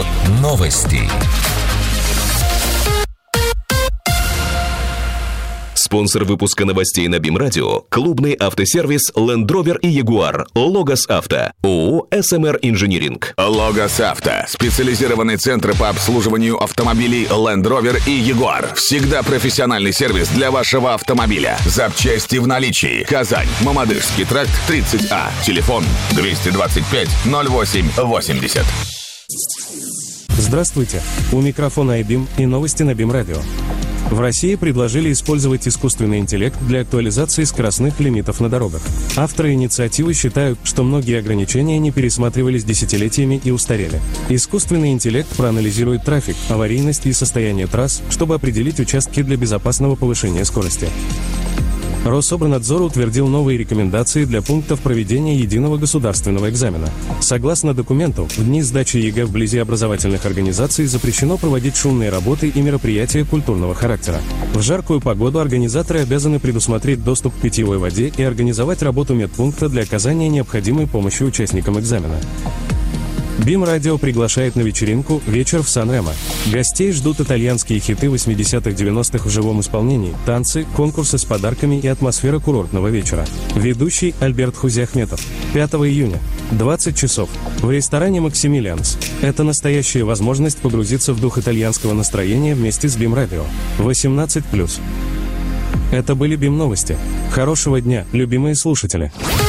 Новости. Спонсор выпуска новостей на БИМ-радио – клубный автосервис Land Rover и Jaguar. Логос Авто. ООО «СМР Инжиниринг». Логос Авто. Специализированный центр по обслуживанию автомобилей Land Rover и Jaguar. Всегда профессиональный сервис для вашего автомобиля. Запчасти в наличии. Казань. Мамадышский тракт, 30А. Телефон 225 08 80. Здравствуйте. У микрофона iBIM и новости на БИМ-радио. В России предложили использовать искусственный интеллект для актуализации скоростных лимитов на дорогах. Авторы инициативы считают, что многие ограничения не пересматривались десятилетиями и устарели. Искусственный интеллект проанализирует трафик, аварийность и состояние трасс, чтобы определить участки для безопасного повышения скорости. Рособорнадзор утвердил новые рекомендации для пунктов проведения единого государственного экзамена. Согласно документу, в дни сдачи ЕГЭ вблизи образовательных организаций запрещено проводить шумные работы и мероприятия культурного характера. В жаркую погоду организаторы обязаны предусмотреть доступ к питьевой воде и организовать работу медпункта для оказания необходимой помощи участникам экзамена. БИМ-радио приглашает на вечеринку «Вечер в Сан-Ремо». Гостей ждут итальянские хиты 80-х-90-х в живом исполнении, танцы, конкурсы с подарками и атмосфера курортного вечера. Ведущий Альберт Хузиахметов. 5 июня. 20 часов. В ресторане «Максимилианс». Это настоящая возможность погрузиться в дух итальянского настроения вместе с БИМ-радио. 18+. Это были БИМ-новости. Хорошего дня, любимые слушатели.